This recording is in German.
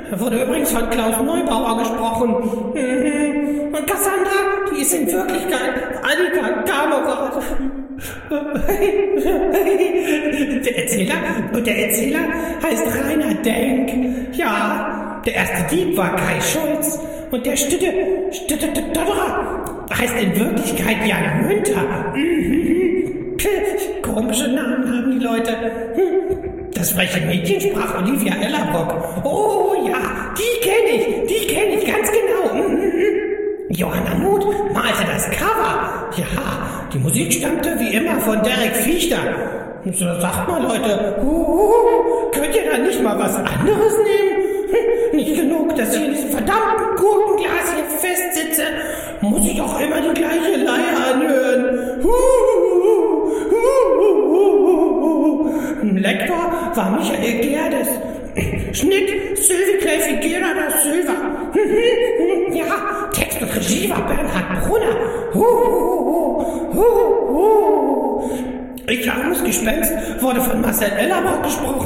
Wurde übrigens von Klaus Neubauer gesprochen. Und Cassandra, die ist in Wirklichkeit Annika Kamerad. Der Erzähler heißt Rainer Denk. Ja, der erste Dieb war Kai Schulz. Und der Stotterer heißt in Wirklichkeit Jan Münter. Komische Namen haben die Leute. Das freche Mädchen sprach Olivia Ellerbrock. Oh ja, die kenne ich ganz genau. Johanna Muth malte das Cover. Ja, die Musik stammte wie immer von Derek Fichter. So, sagt mal Leute, könnt ihr da nicht mal was anderes nehmen? Nicht genug, dass ich in diesem verdammten Gurkenglas hier festsitze, muss ich auch immer die gleiche Leier anhören. Lektor war Michael Gerdes. Schnitt Sylvie Clay Figuera da Silva. Ja, Text und Regie war Bernhard Brunner. Ich armes Gespenst wurde von Marcel Ellerbrock gesprochen.